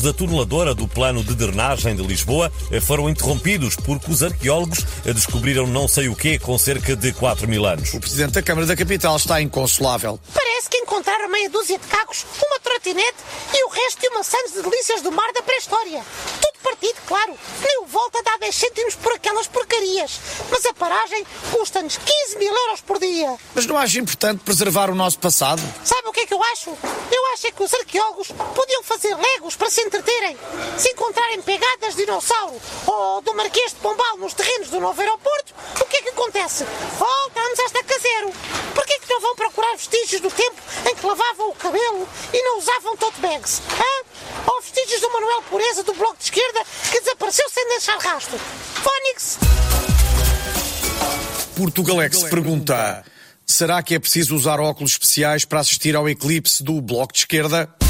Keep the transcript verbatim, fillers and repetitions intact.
da tuneladora do plano de drenagem de Lisboa foram interrompidos porque os arqueólogos descobriram não sei o quê com cerca de quatro mil anos. O Presidente da Câmara da Capital está inconsolável. Parece que encontraram meia dúzia de cacos, uma trotinete e o resto de uma sandes de delícias do mar da pré-história. Tudo partido, claro. Nem o volta dá dez cêntimos por aquelas porcarias. Mas a paragem custa-nos quinze mil euros por dia. Mas não acha importante preservar o nosso passado? Sabe o que é que eu acho? Eu acho é que os arqueólogos podiam fazer legos para se entreterem. Se encontrarem pegadas de dinossauro ou do Marquês de Pombal nos terrenos do novo aeroporto, o que é que acontece? Voltamos a estaca zero. Porquê que não vão procurar vestígios do tempo em que lavavam o cabelo e não usavam tote bags? Hã? Ou vestígios do Manuel Pureza do Bloco de Esquerda que desapareceu sem deixar rastro? Fónix! Portugalex se pergunta: será que é preciso usar óculos especiais para assistir ao eclipse do Bloco de Esquerda?